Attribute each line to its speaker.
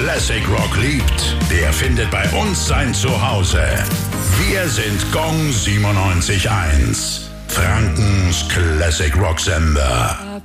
Speaker 1: Classic Rock liebt, der findet bei uns sein Zuhause. Wir sind Gong 97.1, Frankens Classic Rock Sender.